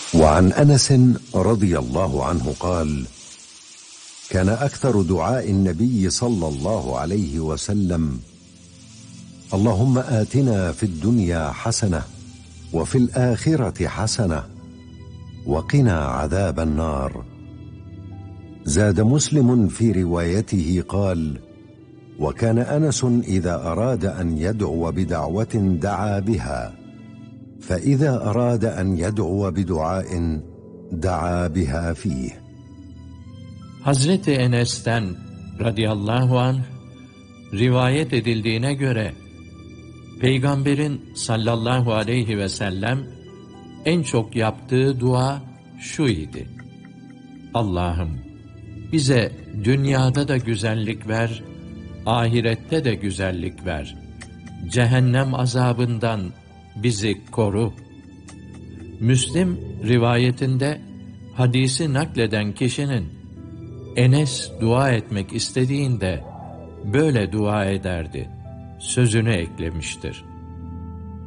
وعن أنس رضي الله عنه قال: كان أكثر دعاء النبي صلى الله عليه وسلم: اللهم آتنا في الدنيا حسنة وفي الآخرة حسنة وقنا عذاب النار. زاد مسلم في روايته قال: وكان أنس إذا أراد أن يدعو بدعوة دعا بها، فإذا أراد أن يدعو بدعاء دعا بها فيه. Hazreti Enes'ten radıyallahu anh rivayet edildiğine göre Peygamberin sallallahu aleyhi ve sellem en çok yaptığı dua şu idi: Allah'ım bize dünyada da güzellik ver, ahirette de güzellik ver. Cehennem azabından bizi koru. Müslim rivayetinde hadisi nakleden kişinin Enes dua etmek istediğinde böyle dua ederdi sözünü eklemiştir.